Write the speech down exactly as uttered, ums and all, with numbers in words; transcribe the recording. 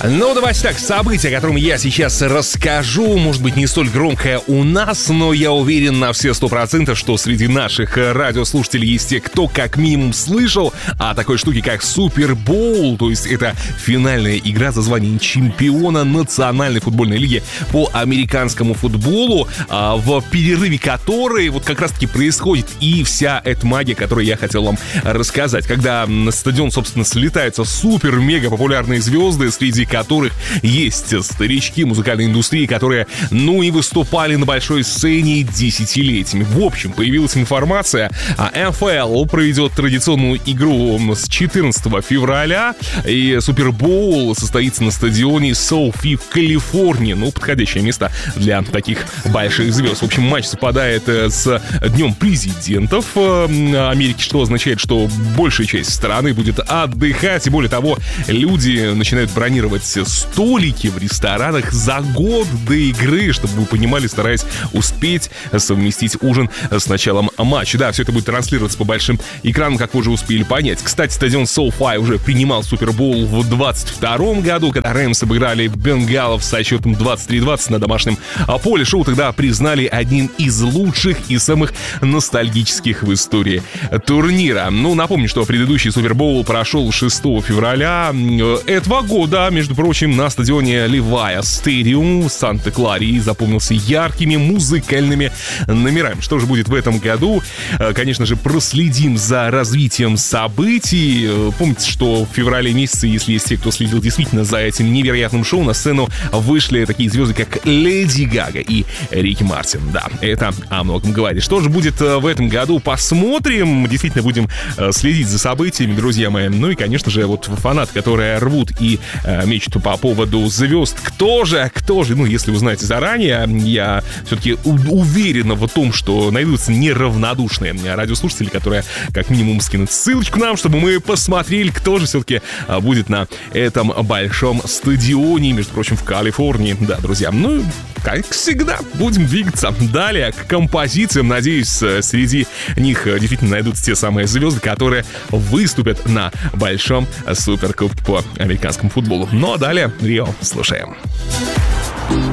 Ну, давайте так, событие, о котором я сейчас расскажу, может быть, не столь громкое у нас, но я уверен на все сто процентов, что среди наших радиослушателей есть те, кто как минимум слышал о такой штуке, как Супербоул, то есть это финальная игра за звание чемпиона Национальной футбольной лиги по американскому футболу, в перерыве которой вот как раз-таки происходит и вся эта магия, которую я хотел вам рассказать. Когда на стадион, собственно, слетаются супер-мега популярные звезды, среди которых есть старички музыкальной индустрии, которые, ну, и выступали на большой сцене десятилетиями. В общем, появилась информация, а эн эф эл проведет традиционную игру с четырнадцатого февраля, и Супербоул состоится на стадионе Софи в Калифорнии. Ну, подходящее место для таких больших звезд. В общем, матч совпадает с Днем президентов Америки, что означает, что большая часть страны будет отдыхать, и более того, люди начинают бронировать столики в ресторанах за год до игры, чтобы вы понимали, стараясь успеть совместить ужин с началом матча. Да, все это будет транслироваться по большим экранам, как вы уже успели понять. Кстати, стадион SoFi уже принимал Супербоул в двадцать втором году, когда Рэмс обыграли бенгалов со счетом двадцать три двадцать на домашнем поле. Шоу тогда признали одним из лучших и самых ностальгических в истории турнира. Ну, напомню, что предыдущий Супербоул прошел шестого февраля этого года, между прочим, на стадионе Levi's Stadium в Санта-Кларе, и запомнился яркими музыкальными номерами. Что же будет в этом году? Конечно же, проследим за развитием событий. Помните, что в феврале месяце, если есть те, кто следил действительно за этим невероятным шоу, на сцену вышли такие звезды, как Леди Гага и Рики Мартин. Да, это о многом говорит. Что же будет в этом году? Посмотрим. Действительно будем следить за событиями, друзья мои. Ну и, конечно же, вот фанаты, которые рвут и э, мечту по поводу звезд. Кто же, кто же, ну, если вы знаете заранее, я все-таки у- уверен в том, что найдутся неравнодушные радиослушатели, которые как минимум скинут ссылочку нам, чтобы мы посмотрели, кто же все-таки будет на этом большом стадионе, между прочим, в Калифорнии. Да, друзья, ну, как всегда, будем двигаться далее к композициям. Надеюсь, среди них действительно найдутся те самые звезды, которые выступят на большом суперкубке по американскому футболу. Ну а далее Рио слушаем.